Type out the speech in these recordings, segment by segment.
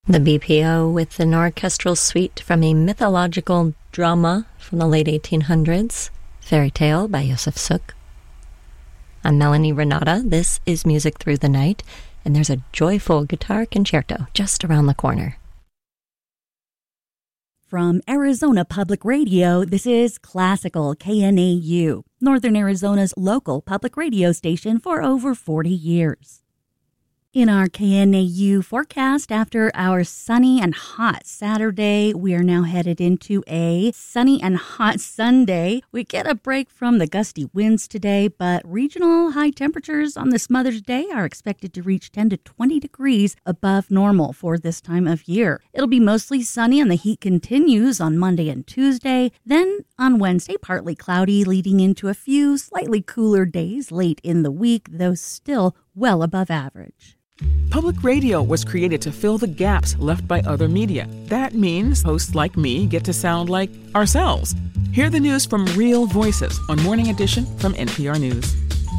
The BPO with an orchestral suite from a mythological drama from the late 1800s, Fairy Tale by Josef Suk. I'm Melanie Renata. This is Music Through the Night, and there's a joyful guitar concerto just around the corner. From Arizona Public Radio, this is Classical KNAU, Northern Arizona's local public radio station for over 40 years. In our KNAU forecast, after our sunny and hot Saturday, we are now headed into a sunny and hot Sunday. We get a break from the gusty winds today, but regional high temperatures on this Mother's Day are expected to reach 10 to 20 degrees above normal for this time of year. It'll be mostly sunny and the heat continues on Monday and Tuesday. Then on Wednesday, partly cloudy, leading into a few slightly cooler days late in the week, though still well above average. Public radio was created to fill the gaps left by other media. That means hosts like me get to sound like ourselves. Hear the news from real voices on Morning Edition from NPR News.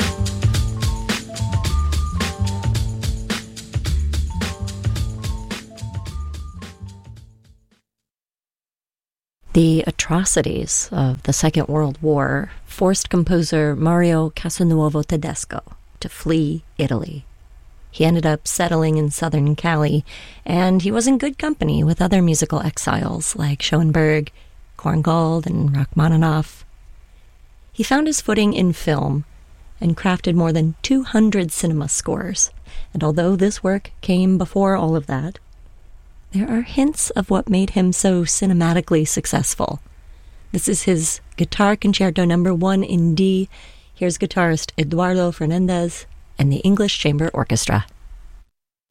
The atrocities of the Second World War forced composer Mario Castelnuovo Tedesco to flee Italy. He ended up settling in southern Cali, and he was in good company with other musical exiles like Schoenberg, Korngold, and Rachmaninoff. He found his footing in film and crafted more than 200 cinema scores, and although this work came before all of that, there are hints of what made him so cinematically successful. This is his Guitar Concerto No. 1 in D. Here's guitarist Eduardo Fernandez and the English Chamber Orchestra.